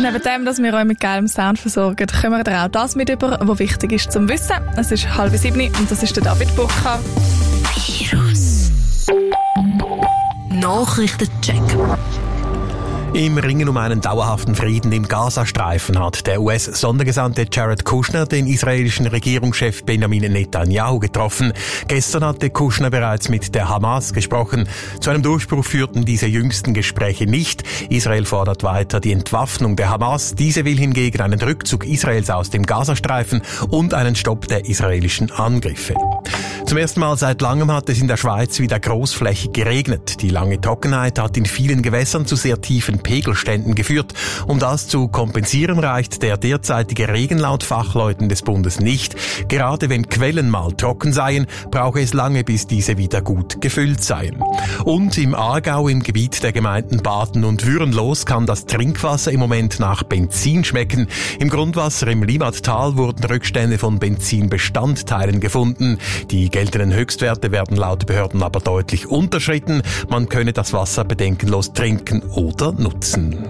neben dem, dass wir euch mit geilem Sound versorgen, können wir dir auch das mit über, was wichtig ist zum Wissen. Es ist 6:30 und das ist der David Bucher. Virus. Nachrichtencheck. Im Ringen um einen dauerhaften Frieden im Gazastreifen hat der US-Sondergesandte Jared Kushner den israelischen Regierungschef Benjamin Netanyahu getroffen. Gestern hatte Kushner bereits mit der Hamas gesprochen. Zu einem Durchbruch führten diese jüngsten Gespräche nicht. Israel fordert weiter die Entwaffnung der Hamas. Diese will hingegen einen Rückzug Israels aus dem Gazastreifen und einen Stopp der israelischen Angriffe. Zum ersten Mal seit langem hat es in der Schweiz wieder großflächig geregnet. Die lange Trockenheit hat in vielen Gewässern zu sehr tiefen Pegelständen geführt. Um das zu kompensieren, reicht der derzeitige Regen laut Fachleuten des Bundes nicht. Gerade wenn Quellen mal trocken seien, brauche es lange, bis diese wieder gut gefüllt seien. Und im Aargau, im Gebiet der Gemeinden Baden und Würenlos, kann das Trinkwasser im Moment nach Benzin schmecken. Im Grundwasser im Limmattal wurden Rückstände von Benzinbestandteilen gefunden. Die geltenden Höchstwerte werden laut Behörden aber deutlich unterschritten. Man könne das Wasser bedenkenlos trinken oder nutzen.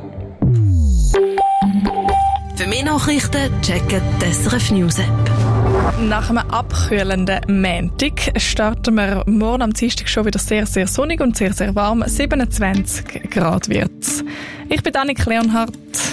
Für mehr Nachrichten checken die SRF News App. Nach einem abkühlenden Montag starten wir morgen am Dienstag schon wieder sehr, sehr sonnig und sehr, sehr warm. 27 Grad wird's. Ich bin Annik Leonhardt.